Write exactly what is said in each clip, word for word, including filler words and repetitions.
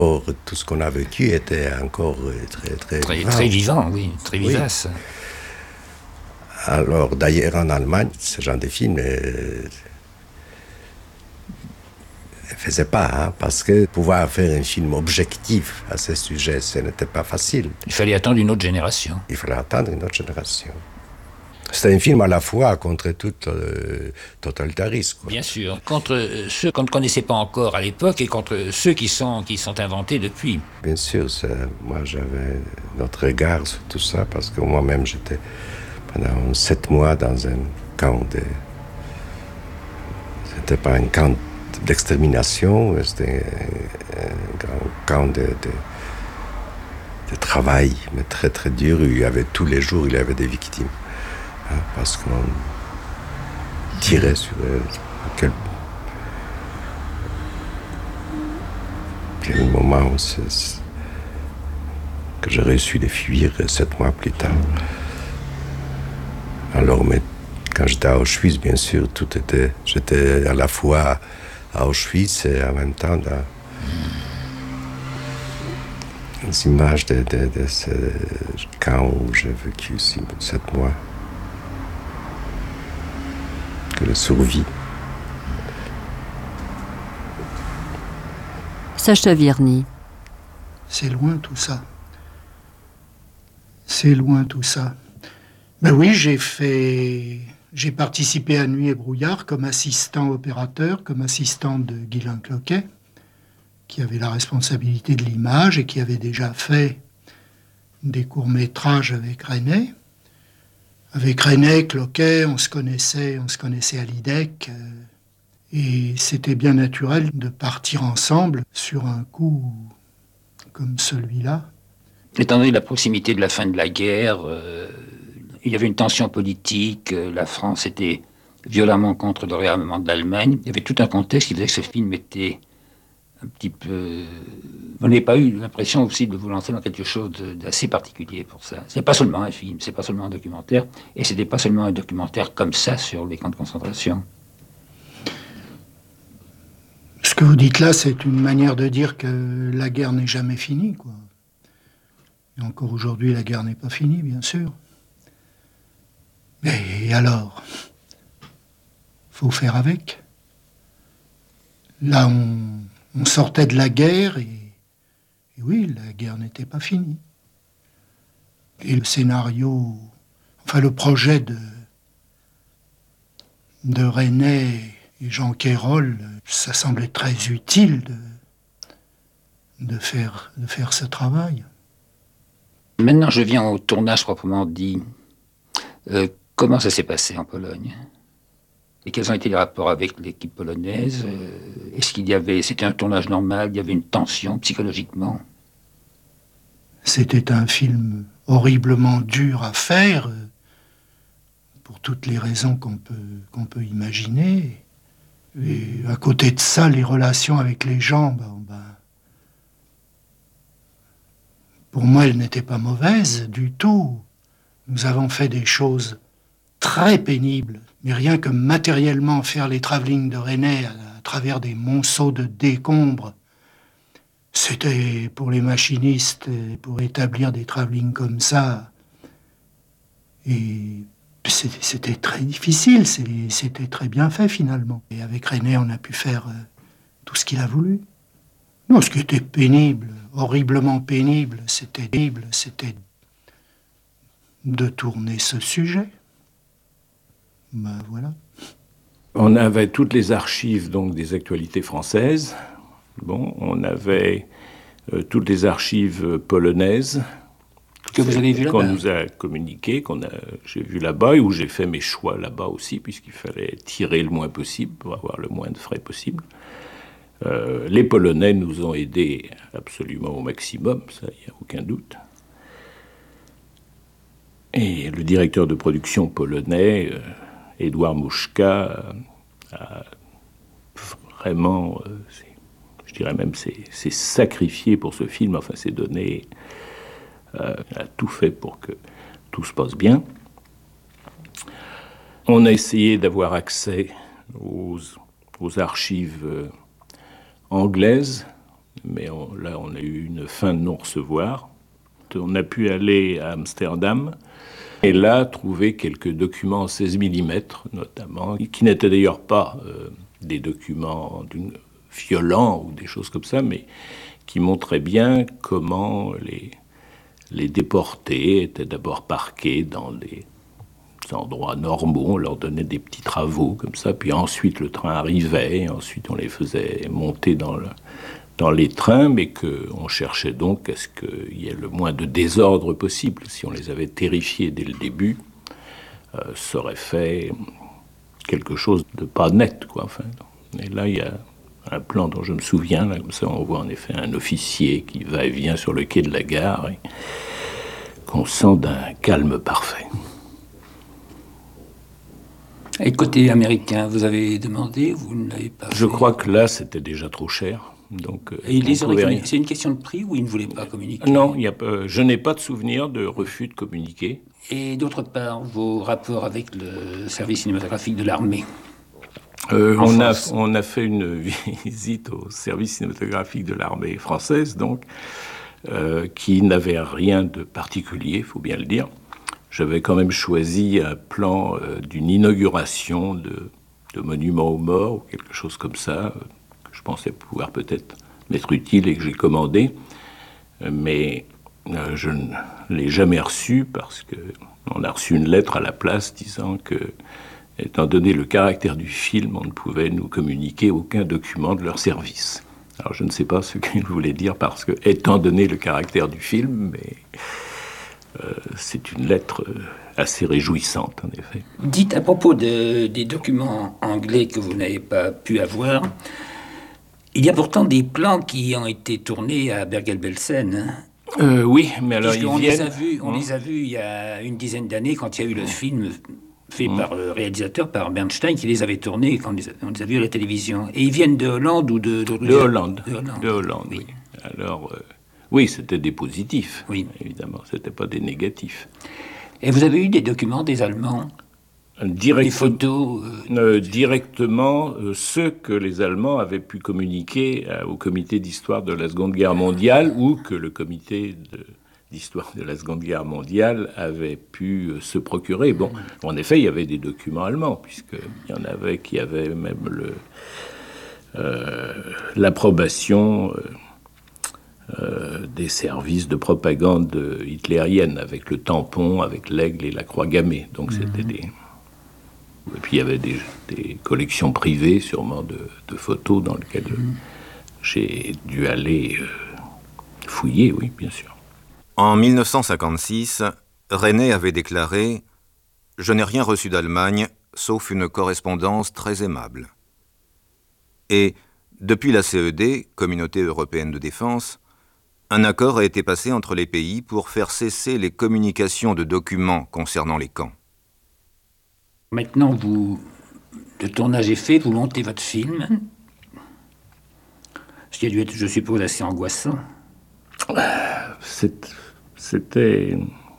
Or, tout ce qu'on a vécu était encore très, très, Très, vivant. très vivant, oui, très Oui. vivace. Alors, d'ailleurs, en Allemagne, ce genre de film ne faisait pas, hein, parce que pouvoir faire un film objectif à ce sujet, ce n'était pas facile. Il fallait attendre une autre génération. Il fallait attendre une autre génération. C'était un film à la fois contre tout le totalitarisme. Quoi. Bien sûr, contre ceux qu'on ne connaissait pas encore à l'époque et contre ceux qui sont, qui sont inventés depuis. Bien sûr, moi j'avais notre regard sur tout ça parce que moi-même j'étais pendant sept mois dans un camp de... C'était pas un camp d'extermination, c'était un grand camp de, de, de travail, mais très très dur. Il y avait tous les jours, il y avait des victimes. Hein, parce qu'on tirait sur eux. À quel, quel moment c'est, que j'ai réussi de fuir sept mois plus tard. Alors, mais quand j'étais à Auschwitz, bien sûr, tout était... J'étais à la fois à Auschwitz et en même temps dans les images de, de, de ce camp où j'ai vécu sept mois. Que la survie. Sacha Virny. C'est loin tout ça. C'est loin tout ça. Ben oui, j'ai fait... J'ai participé à Nuit et brouillard comme assistant opérateur, comme assistant de Guylain Cloquet, qui avait la responsabilité de l'image et qui avait déjà fait des courts-métrages avec René. Avec René, Cloquet, on se connaissait, on se connaissait à l'I D E C, euh, et c'était bien naturel de partir ensemble sur un coup comme celui-là. Étant donné la proximité de la fin de la guerre, euh, il y avait une tension politique, euh, la France était violemment contre le réarmement de l'Allemagne. Il y avait tout un contexte qui faisait que ce film était un petit peu... Vous n'avez pas eu l'impression aussi de vous lancer dans quelque chose d'assez particulier pour ça. C'est pas seulement un film, c'est pas seulement un documentaire, et c'était pas seulement un documentaire comme ça sur les camps de concentration. Ce que vous dites là, c'est une manière de dire que la guerre n'est jamais finie, quoi. Et encore aujourd'hui, la guerre n'est pas finie, bien sûr. Mais alors, faut faire avec. Là, on, on sortait de la guerre et, et oui, la guerre n'était pas finie. Et le scénario, enfin le projet de, de René et Jean Quérol, ça semblait très utile de, de, faire, de faire ce travail. Maintenant, je viens au tournage proprement dit. Euh, comment ça s'est passé en Pologne ? Et quels ont été les rapports avec l'équipe polonaise ? euh, Est-ce qu'il y avait... C'était un tournage normal ? Il y avait une tension psychologiquement ? C'était un film horriblement dur à faire, pour toutes les raisons qu'on peut, qu'on peut imaginer. Et à côté de ça, les relations avec les gens, ben, ben, pour moi, elles n'étaient pas mauvaises du tout. Nous avons fait des choses très pénibles, mais rien que matériellement faire les travelling de René à, à travers des monceaux de décombres, c'était pour les machinistes, pour établir des travelling comme ça. Et c'était très difficile, c'était très bien fait finalement. Et avec René, on a pu faire euh, tout ce qu'il a voulu. Non, ce qui était pénible, horriblement pénible, c'était pénible, c'était de tourner ce sujet. Ben voilà. On avait toutes les archives donc des actualités françaises. Bon, on avait euh, toutes les archives polonaises. Que vous avez vu là-bas. Qu'on nous a communiqué, qu'on a, j'ai vu là-bas et où j'ai fait mes choix là-bas aussi, puisqu'il fallait tirer le moins possible pour avoir le moins de frais possible. Euh, les Polonais nous ont aidés absolument au maximum, ça, il n'y a aucun doute. Et le directeur de production polonais, euh, Edouard Muszka, euh, a vraiment, euh, je dirais même, s'est sacrifié pour ce film, enfin, s'est donné, euh, a tout fait pour que tout se passe bien. On a essayé d'avoir accès aux, aux archives euh, anglaise, mais on, là, on a eu une fin de non-recevoir. On a pu aller à Amsterdam et là trouver quelques documents en seize millimètres, notamment, qui n'étaient d'ailleurs pas euh, des documents violents ou des choses comme ça, mais qui montraient bien comment les, les déportés étaient d'abord parqués dans des endroits normaux, on leur donnait des petits travaux comme ça, puis ensuite le train arrivait, et ensuite on les faisait monter dans, le, dans les trains, mais qu'on cherchait donc à ce qu'il y ait le moins de désordre possible. Si on les avait terrifiés dès le début, euh, ça aurait fait quelque chose de pas net, quoi. Enfin, et là, il y a un plan dont je me souviens, là, comme ça, on voit en effet un officier qui va et vient sur le quai de la gare, et qu'on sent d'un calme parfait. Et côté américain, vous avez demandé, vous ne l'avez pas fait? Je crois que là, c'était déjà trop cher. Donc, et il les aurait rien... communiqué. C'est une question de prix ou ils ne voulaient pas communiquer? Non, il y a pas... je n'ai pas de souvenir de refus de communiquer. Et d'autre part, vos rapports avec le service cinématographique de l'armée? euh, on, a, on a fait une visite au service cinématographique de l'armée française, donc, euh, qui n'avait rien de particulier, il faut bien le dire. J'avais quand même choisi un plan euh, d'une inauguration de, de monument aux morts, ou quelque chose comme ça, euh, que je pensais pouvoir peut-être m'être utile et que j'ai commandé. Euh, mais euh, je ne l'ai jamais reçu parce qu'on a reçu une lettre à la place disant que, étant donné le caractère du film, on ne pouvait nous communiquer aucun document de leur service. Alors je ne sais pas ce qu'il voulait dire parce que, étant donné le caractère du film, mais... Euh, c'est une lettre assez réjouissante, en effet. Dites à propos de, des documents anglais que vous n'avez pas pu avoir, il y a pourtant des plans qui ont été tournés à Bergen-Belsen. Hein, euh, oui, mais alors ils on viennent... Les a vus, on hum. les a vus il y a une dizaine d'années, quand il y a eu le film fait hum. par le réalisateur, par Bernstein, qui les avait tournés quand on les a vus à la télévision. Et ils viennent de Hollande ou de... De, de Hollande. De Hollande, de Hollande oui. oui. Alors... Euh... Oui, c'était des positifs, oui. Évidemment, c'était pas des négatifs. Et vous avez eu des documents des Allemands? Direct... Des photos euh... Euh, Directement, euh, ceux que les Allemands avaient pu communiquer euh, au comité d'histoire de la Seconde Guerre mondiale ou que le comité de, d'histoire de la Seconde Guerre mondiale avait pu euh, se procurer. Bon, en effet, il y avait des documents allemands, puisqu'il y en avait qui avaient même le, euh, l'approbation... Euh, Euh, des services de propagande hitlérienne, avec le tampon, avec l'aigle et la croix gammée. Donc mmh. c'était des... Et puis il y avait des, des collections privées, sûrement, de, de photos dans lesquelles mmh. j'ai dû aller euh, fouiller, oui, bien sûr. En mille neuf cent cinquante-six, René avait déclaré « Je n'ai rien reçu d'Allemagne, sauf une correspondance très aimable. » Et depuis la C E D, Communauté européenne de défense, un accord a été passé entre les pays pour faire cesser les communications de documents concernant les camps. Maintenant, vous, le tournage est fait, vous montez votre film. Ce qui a dû être, je suppose, assez angoissant. C'est, c'était...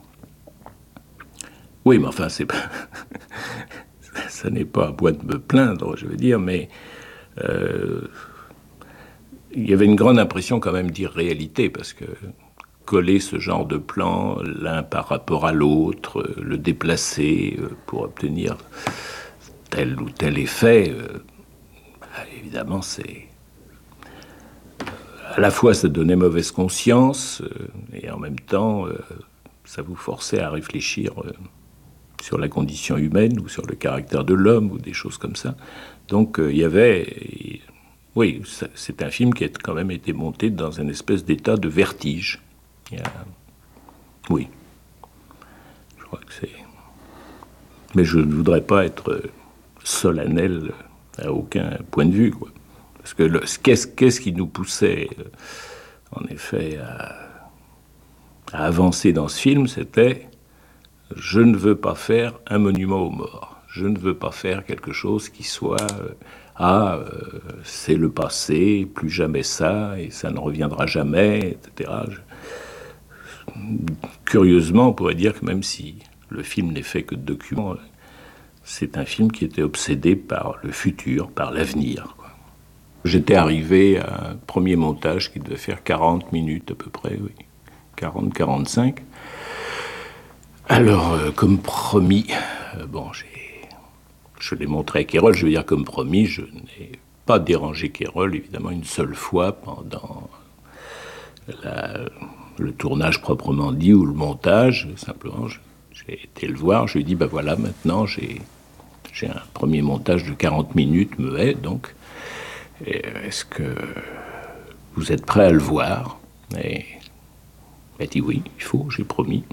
Oui, mais enfin, c'est pas... ça n'est pas à bout de me plaindre, je veux dire, mais... Euh... Il y avait une grande impression quand même d'irréalité, parce que coller ce genre de plan, l'un par rapport à l'autre, le déplacer pour obtenir tel ou tel effet, évidemment, c'est... À la fois, ça donnait mauvaise conscience, et en même temps, ça vous forçait à réfléchir sur la condition humaine, ou sur le caractère de l'homme, ou des choses comme ça. Donc, il y avait... Oui, c'est un film qui a quand même été monté dans une espèce d'état de vertige. Il y a... Oui. Je crois que c'est... Mais je ne voudrais pas être solennel à aucun point de vue, quoi. Parce que le... qu'est-ce, qu'est-ce qui nous poussait, en effet, à... à avancer dans ce film, c'était « Je ne veux pas faire un monument aux morts. Je ne veux pas faire quelque chose qui soit... Euh, Ah, euh, c'est le passé, plus jamais ça, et ça ne reviendra jamais, et cetera. Je... Curieusement, on pourrait dire que même si le film n'est fait que de documents, c'est un film qui était obsédé par le futur, par l'avenir, quoi. J'étais arrivé à un premier montage qui devait faire quarante minutes à peu près, oui. quarante à quarante-cinq. Alors, euh, comme promis, euh, bon, j'ai, je l'ai montré à Quérol, je veux dire comme promis, je n'ai pas dérangé Quérol, évidemment, une seule fois pendant la, le tournage proprement dit, ou le montage, simplement, je, j'ai été le voir, je lui ai dit, ben voilà, maintenant, j'ai, j'ai un premier montage de quarante minutes, muet, donc, et est-ce que vous êtes prêt à le voir? Et il m'a dit oui, il faut, j'ai promis.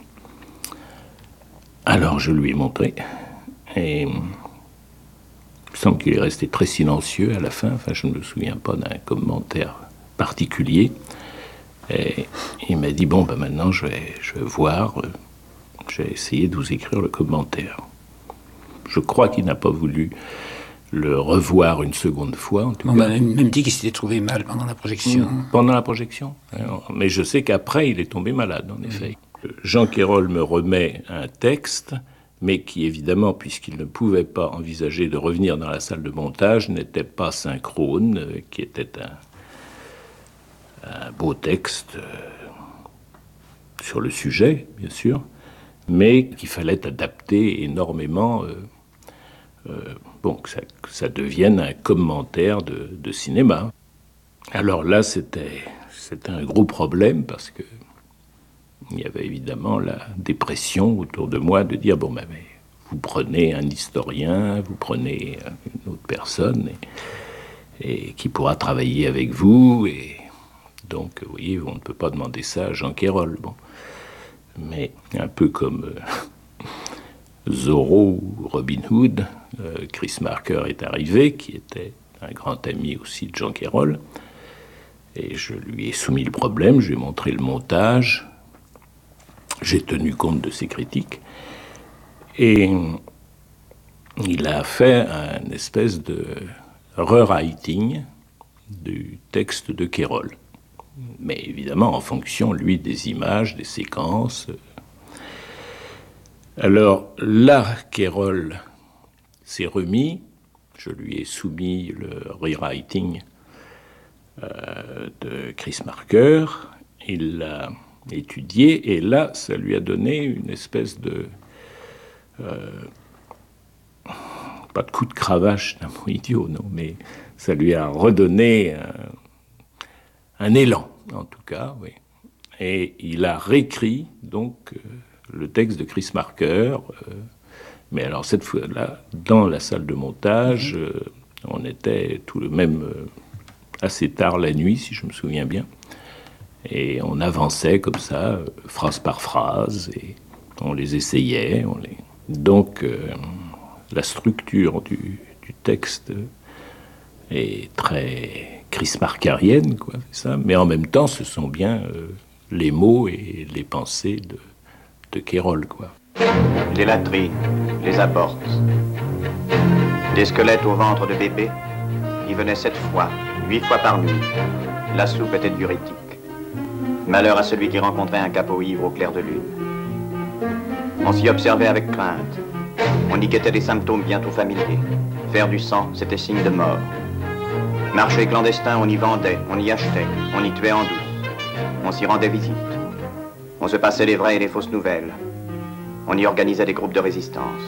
Alors je lui ai montré, et il me semble qu'il est resté très silencieux à la fin, enfin je ne me souviens pas d'un commentaire particulier. Et il m'a dit, bon, ben maintenant je vais, je vais voir, je vais essayer de vous écrire le commentaire. Je crois qu'il n'a pas voulu le revoir une seconde fois, en tout On cas. m'a même, même dit qu'il s'était trouvé mal pendant la projection. Pendant la projection. Mais je sais qu'après, il est tombé malade, en effet. Jean Quérol me remet un texte, mais qui, évidemment, puisqu'il ne pouvait pas envisager de revenir dans la salle de montage, n'était pas synchrone, qui était un, un beau texte euh, sur le sujet, bien sûr, mais qu'il fallait adapter énormément... Euh, euh, bon, que ça, que ça devienne un commentaire de, de cinéma. Alors là, c'était, c'était un gros problème, parce que il y avait évidemment la dépression autour de moi de dire, bon, ben, mais vous prenez un historien, vous prenez une autre personne, et, et qui pourra travailler avec vous, et donc, vous voyez, on ne peut pas demander ça à Jean Quérol. Bon. Mais un peu comme euh, Zorro ou Robin Hood, euh, Chris Marker est arrivé, qui était un grand ami aussi de Jean Quérol, et je lui ai soumis le problème, je lui ai montré le montage, j'ai tenu compte de ses critiques, et il a fait une espèce de rewriting du texte de Quérol. Mais évidemment, en fonction, lui, des images, des séquences. Alors là, Quérol s'est remis, je lui ai soumis le rewriting euh, de Chris Marker, il l'a étudié, et là, ça lui a donné une espèce de... Euh, pas de coup de cravache, d'un mot idiot, non, mais ça lui a redonné un, un élan, en tout cas, oui. Et il a réécrit, donc, euh, le texte de Chris Marker, euh, mais alors cette fois-là, dans la salle de montage, euh, on était tout le même euh, assez tard la nuit, si je me souviens bien, et on avançait comme ça, euh, phrase par phrase, et on les essayait, on les... Donc, euh, la structure du, du texte est très Chris Markerienne, quoi, c'est ça, mais en même temps, ce sont bien euh, les mots et les pensées de, de Quérol, quoi. Les latrines, les abortes, des squelettes au ventre de bébé, y venaient sept fois, huit fois par nuit. La soupe était diurétique. Malheur à celui qui rencontrait un capot ivre au clair de lune. On s'y observait avec crainte. On y guettait des symptômes bientôt familiers. Faire du sang, c'était signe de mort. Marché clandestin, on y vendait, on y achetait, on y tuait en douce. On s'y rendait visite. On se passait les vraies et les fausses nouvelles. On y organisait des groupes de résistance.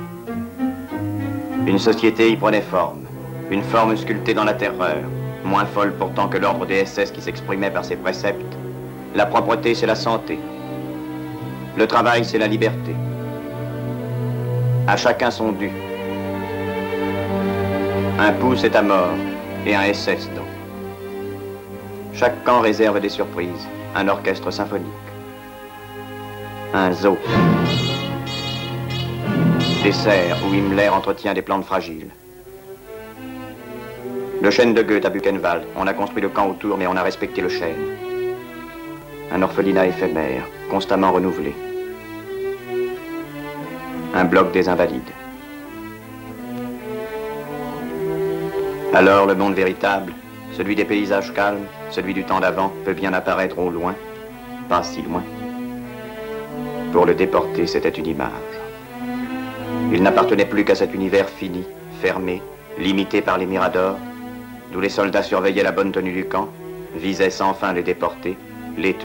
Une société y prenait forme. Une forme sculptée dans la terreur. Moins folle pourtant que l'ordre des S S qui s'exprimait par ses préceptes. La propreté, c'est la santé. Le travail, c'est la liberté. À chacun son dû. Un pouce est à mort et un S S donc. Chaque camp réserve des surprises, un orchestre symphonique. Un zoo. Des serres où Himmler entretient des plantes fragiles. Le chêne de Goethe à Buchenwald, on a construit le camp autour mais on a respecté le chêne. Un orphelinat éphémère, constamment renouvelé. Un bloc des invalides. Alors le monde véritable, celui des paysages calmes, celui du temps d'avant, peut bien apparaître au loin, pas si loin. Pour le déporté, c'était une image. Il n'appartenait plus qu'à cet univers fini, fermé, limité par les miradors, d'où les soldats surveillaient la bonne tenue du camp, visaient sans fin les déportés, les tuer.